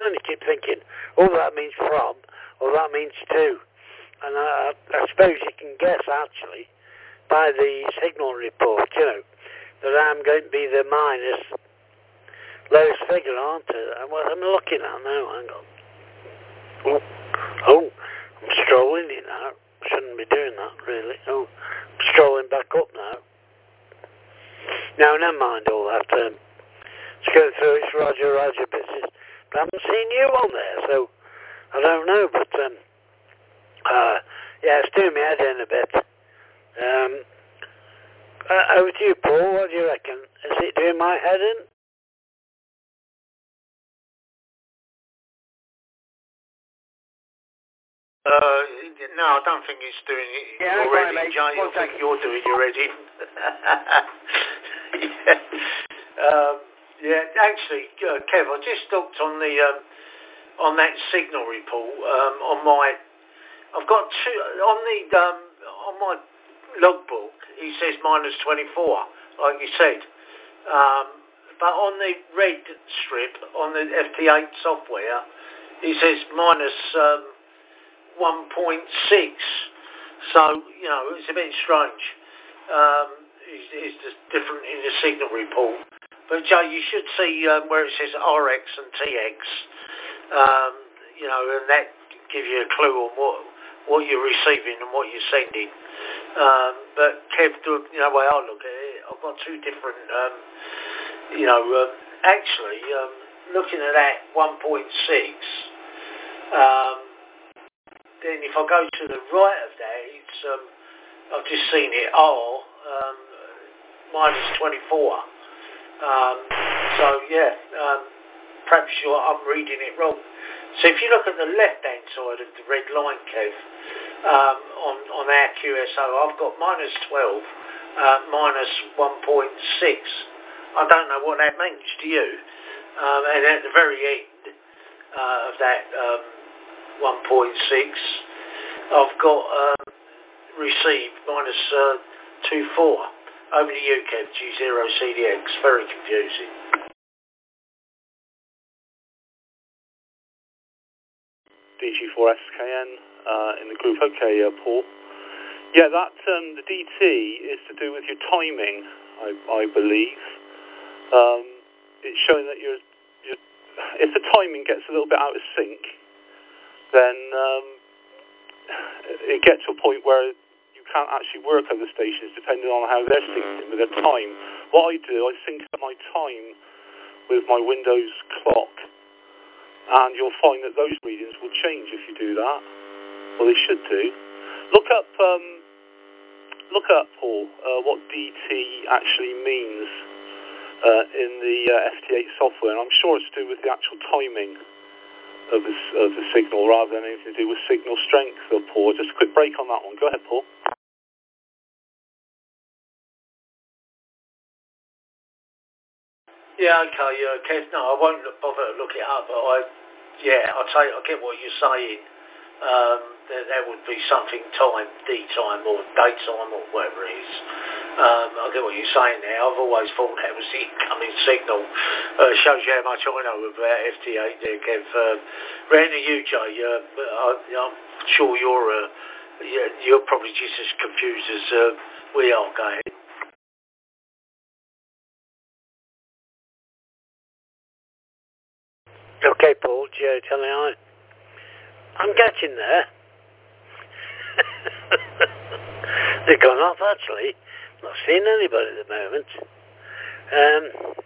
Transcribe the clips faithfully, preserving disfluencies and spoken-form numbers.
And you keep thinking, oh, that means from, or that means to. And I, I suppose you can guess, actually, by the signal report, you know, that I'm going to be the minus lowest figure, aren't I? And what I'm looking at now, hang on. Oh, oh, I'm strolling it now. Shouldn't be doing that, really. Oh, I'm strolling back up now. No, never mind all that. Um, let's go through its Roger Roger business. But I haven't seen you on there, so I don't know. But, um, uh, yeah, it's doing me head in a bit. Um, uh, over to you, Paul. What do you reckon? Is it doing my head in? Uh, no, I don't think it's doing it Yeah, already, fine, Jay. I think you're doing your editing. yeah. Um, yeah, actually, uh, Kev, I just looked on the um, on that signal report um, on my. I've got two on the um, on my logbook. It says minus twenty-four, like you said. Um, but on the red strip on the F T eight software, it says minus. Um, one point six, so you know it's a bit strange. Um, it's, it's just different in the signal report. But Joe, you should see um, where it says R X and T X. Um, you know, and that gives you a clue on what what you're receiving and what you're sending. Um, but Kev, you know, the way I look at it, I've got two different. Um, you know, um, actually, um, looking at that one point six. Um, Then if I go to the right of that, it's um, I've just seen it R um, minus twenty-four. Um, so yeah, um, perhaps you're, I'm reading it wrong. So if you look at the left-hand side of the red line, Kev, um, on on our Q S O, I've got minus twelve, uh, minus one point six. I don't know what that means to you. Um, and at the very end uh, of that. Um, one point six. I've got um, received minus uh, two four. Over to you, Kev, G zero C D X. Very confusing. D G four S K N uh, in the group. Okay, uh, Paul. Yeah, that um, the D T is to do with your timing, I, I believe. Um, it's showing that you're, you're, if the timing gets a little bit out of sync, then um, it gets to a point where you can't actually work other stations depending on how they're synced with their time. What I do, I sync up my time with my Windows clock, and you'll find that those readings will change if you do that. Well, they should do. Look up, um, look up, Paul, uh, what D T actually means uh, in the uh, F T eight software, and I'm sure it's to do with the actual timing Of the, of the signal rather than anything to do with signal strength. So, Paul, just a quick break on that one. Go ahead, Paul. Yeah, okay, uh, Kev. No, I won't look, bother to look it up. But I, yeah, I take, I get what you're saying. Um, there, there would be something time, D time or daytime or whatever it is. Um, I get what you're saying there. I've always thought that was the incoming signal. Uh, shows you how much I know about F T eight there, Kev. Um, round to you, Jay. Uh, but I, I'm sure you're, uh, you're, you're probably just as confused as uh, we are. Go ahead. Okay, Paul, Joe, telling I. I'm getting there. They've gone off, actually. Not seeing anybody at the moment. Um,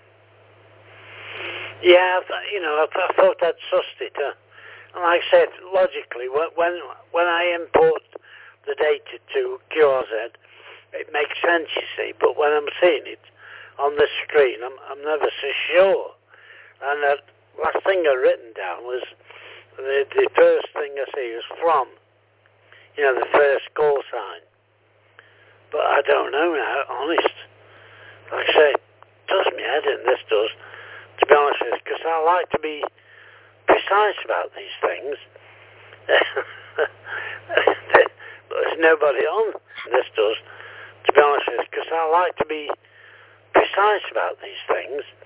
yeah, I th- you know, I, th- I thought I'd sussed it. Uh, and like I said, logically, when when I import the data to Q R Z, it makes sense, you see. But when I'm seeing it on the screen, I'm I'm never so sure. And the last thing I'd written down was the the first thing I see was from. You know, the first call sign. But I don't know now, honest. Like I say, it does me head in, this does, to be honest with you, because I like to be precise about these things. But there's nobody on, this does, to be honest with you, because I like to be precise about these things.